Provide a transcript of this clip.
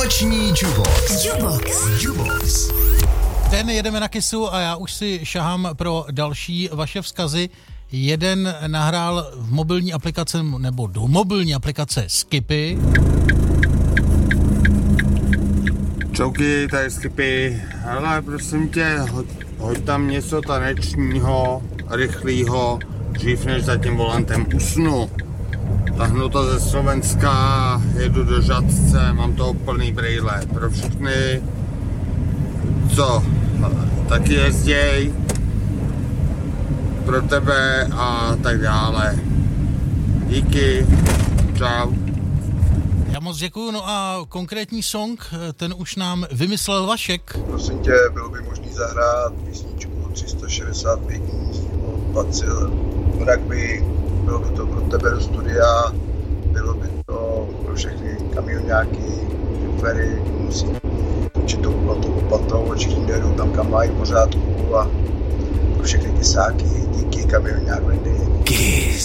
Noční Jubox. Ten jedeme na kysu a já už si šahám pro další vaše vzkazy. Jeden nahrál v mobilní aplikace, nebo do mobilní aplikace Skippy. Čauky, tady Skippy. Hele, prosím tě, hoď tam něco tanečního, rychlýho, dřív než za tím volantem usnu. Tahnu to ze Slovenska, jedu do Žatce, mám toho plný brejle pro všechny, co taky jezděj, pro tebe a tak dále. Díky, čau. Já moc děkuju, no a konkrétní song, ten už nám vymyslel Vašek. Prosím tě, bylo by možný zahrát písničku 365 dní od Bacil Rugby, bylo by to pro tebe do studia, bylo by to pro všechny kamionňáky, šofery, musí určitou platou, všichni dojedou tam, kam mají pořádku a pro všechny kysáky, díky kamionňák Wendy.